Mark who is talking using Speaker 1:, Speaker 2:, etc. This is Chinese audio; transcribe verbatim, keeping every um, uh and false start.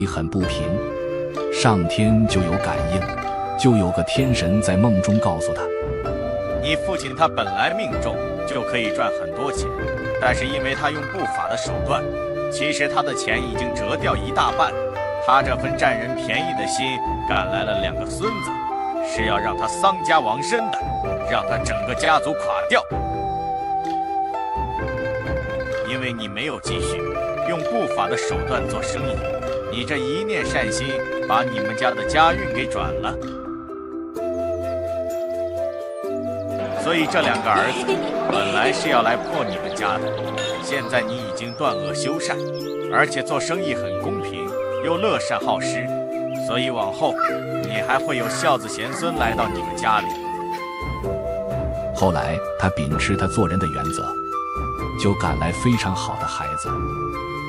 Speaker 1: 很不平，上天就有感应，就有个天神在梦中告诉他，
Speaker 2: 你父亲他本来命中就可以赚很多钱，但是因为他用不法的手段，其实他的钱已经折掉一大半。他这份占人便宜的心赶来了两个孙子，是要让他丧家亡身的，让他整个家族垮掉。因为你没有积蓄，用不法的手段做生意，你这一念善心把你们家的家运给转了。所以这两个儿子本来是要来破你们家的，现在你已经断恶修善，而且做生意很公平，又乐善好施，所以往后你还会有孝子贤孙来到你们家里。
Speaker 1: 后来他秉持他做人的原则，就赶来非常好的孩子。